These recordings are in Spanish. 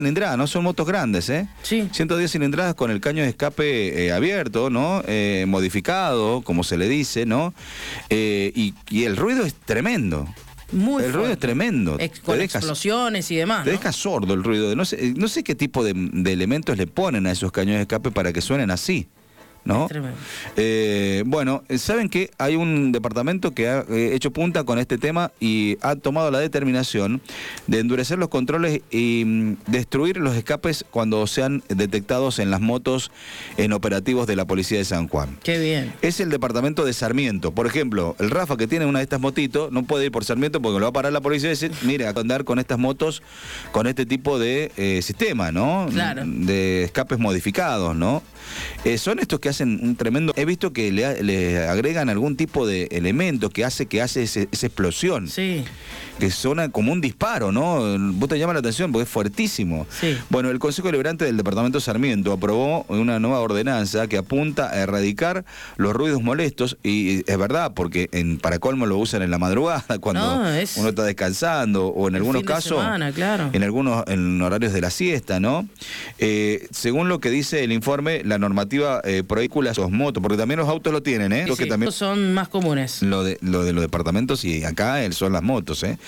cilindradas, no son motos grandes, ¿eh? Sí. 110 cilindradas con el caño de escape abierto, ¿no? Modificado, como se le dice, ¿no? Y el ruido es tremendo. Muy el ruido es tremendo. Con explosiones y demás, Te ¿no? deja sordo el ruido. No sé qué tipo de elementos le ponen a esos cañones de escape para que suenen así, ¿no? Bueno, ¿saben qué? Hay un departamento que ha hecho punta con este tema y ha tomado la determinación de endurecer los controles y destruir los escapes cuando sean detectados en las motos en operativos de la policía de San Juan. Qué bien. Es el departamento de Sarmiento. Por ejemplo, el Rafa, que tiene una de estas motitos, no puede ir por Sarmiento porque lo va a parar la policía y decir, mire, a andar con estas motos, con este tipo de sistema, ¿no? Claro. De escapes modificados, ¿no? Son estos que hacen un tremendo... He visto que le agregan algún tipo de elemento que hace esa explosión. Sí. Que suena como un disparo, ¿no? Vos te llama la atención porque es fuertísimo. Sí. Bueno, el Consejo Deliberante del Departamento Sarmiento aprobó una nueva ordenanza que apunta a erradicar los ruidos molestos, y es verdad, porque para colmo lo usan en la madrugada, cuando uno está descansando, o en algunos casos, claro. en horarios de la siesta, ¿no? Según lo que dice el informe, la normativa prohíbe las motos, porque también los autos lo tienen, ¿eh? Sí, Los que también son más comunes. Lo de los departamentos, y acá son las motos, ¿eh?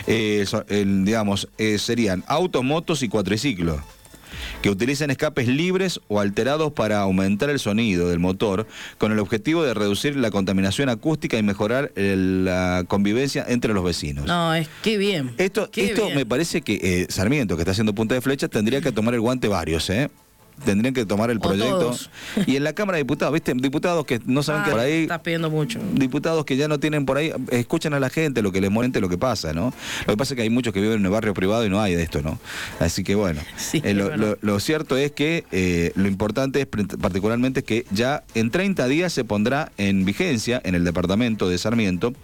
Serían autos, motos y cuatriciclos que utilicen escapes libres o alterados para aumentar el sonido del motor, con el objetivo de reducir la contaminación acústica y mejorar la convivencia entre los vecinos. No, qué bien. Esto me parece que Sarmiento, que está haciendo punta de flecha, tendría que tomar el guante varios, ¿eh? Tendrían que tomar el proyecto. Y en la Cámara de Diputados, ¿viste? Diputados que no saben que por ahí... Estás pidiendo mucho. Diputados que ya no tienen por ahí, escuchan a la gente lo que les molesta, lo que pasa, ¿no? Lo que pasa es que hay muchos que viven en el barrio privado y no hay de esto, ¿no? Así que bueno, sí, lo cierto es que lo importante es particularmente que ya en 30 días se pondrá en vigencia en el departamento de Sarmiento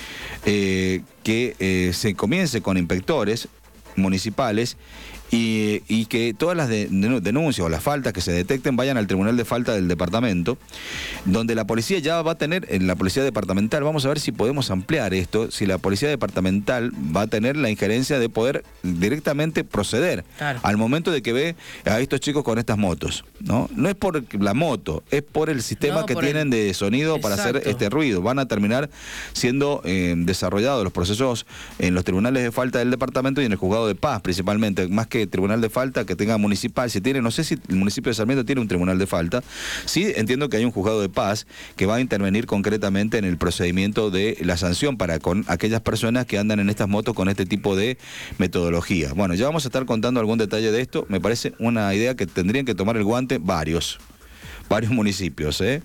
que se comience con inspectores municipales y que todas las denuncias o las faltas que se detecten vayan al Tribunal de Falta del departamento, donde la policía ya va a tener, en la policía departamental, vamos a ver si podemos ampliar esto, si la policía departamental va a tener la injerencia de poder directamente proceder al momento de que ve a estos chicos con estas motos, ¿no? No es por la moto, es por el sistema que tienen de sonido para hacer este ruido. Van a terminar siendo desarrollados los procesos en los tribunales de falta del departamento y en el juzgado de paz principalmente, más que tribunal de falta que tenga municipal. Si tiene, no sé si el municipio de Sarmiento tiene un tribunal de falta. Sí, entiendo que hay un juzgado de paz que va a intervenir concretamente en el procedimiento de la sanción con aquellas personas que andan en estas motos con este tipo de metodología. Bueno, ya vamos a estar contando algún detalle de esto. Me parece una idea que tendrían que tomar el guante varios municipios, ¿eh?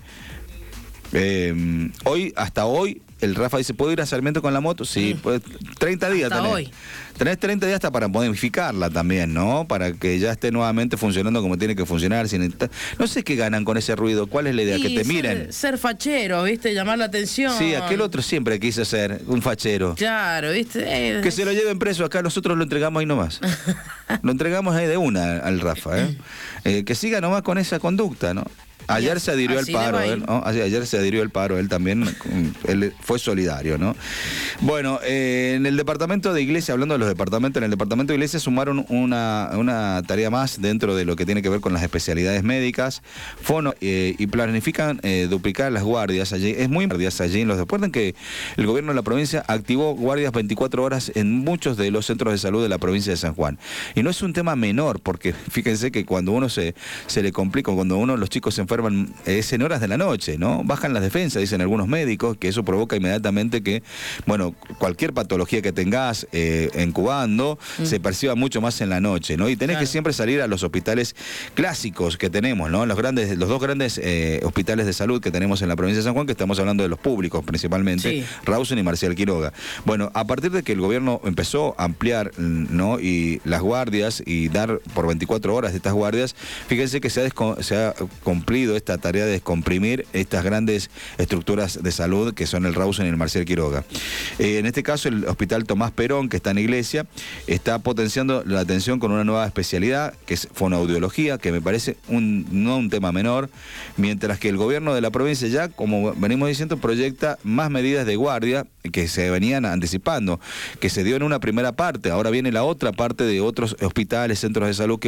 Hasta hoy, el Rafa dice, ¿puedo ir a Sarmiento con la moto? Sí, pues 30 días tenés 30 días hasta para modificarla también, ¿no? Para que ya esté nuevamente funcionando como tiene que funcionar. No sé qué ganan con ese ruido. ¿Cuál es la idea? Que te miren. Ser fachero, ¿viste? Llamar la atención. Sí, aquel otro siempre quise ser un fachero. Claro, ¿viste? Que se lo lleven preso acá, nosotros lo entregamos ahí nomás. Lo entregamos ahí de una al Rafa, ¿eh? Que siga nomás con esa conducta, ¿no? Ayer se adhirió al paro, ¿no? Ayer se adhirió al paro, él también, él fue solidario, ¿no? Bueno, en el departamento de Iglesia, hablando de los departamentos, en el departamento de Iglesia sumaron una tarea más dentro de lo que tiene que ver con las especialidades médicas, y planifican duplicar las guardias allí. Es muy guardias allí. Recuerden que el gobierno de la provincia activó guardias 24 horas en muchos de los centros de salud de la provincia de San Juan. Y no es un tema menor, porque fíjense que cuando uno se le complica, cuando los chicos se enferman, es en horas de la noche, ¿no? Bajan las defensas, dicen algunos médicos, que eso provoca inmediatamente que, bueno, cualquier patología que tengas incubando se perciba mucho más en la noche, ¿no? Y tenés que siempre salir a los hospitales clásicos que tenemos, ¿no? Los dos grandes hospitales de salud que tenemos en la provincia de San Juan, que estamos hablando de los públicos principalmente, Rawson y Marcial Quiroga. Bueno, a partir de que el gobierno empezó a ampliar, ¿no? Y las guardias y dar por 24 horas de estas guardias, fíjense que se ha cumplido esta tarea de descomprimir estas grandes estructuras de salud que son el Rawson y el Marcial Quiroga. En este caso el Hospital Tomás Perón, que está en Iglesia, Iglesia está potenciando la atención con una nueva especialidad, que es fonoaudiología, que me parece no un tema menor, mientras que el gobierno de la provincia ya, como venimos diciendo, proyecta más medidas de guardia que se venían anticipando, que se dio en una primera parte, ahora viene la otra parte de otros hospitales, centros de salud que